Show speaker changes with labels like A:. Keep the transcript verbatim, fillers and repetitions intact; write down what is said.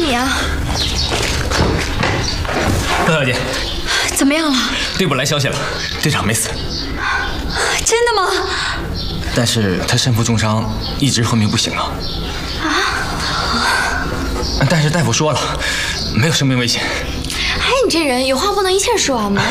A: 你啊！
B: 高小姐，
A: 怎么样了？
B: 队部来消息了，队长没死。
A: 真的吗？
B: 但是他身负重伤，一直昏迷不醒啊。
A: 啊！
B: 但是大夫说了，没有生命危险。
A: 哎，你这人有话不能一气儿说完吗？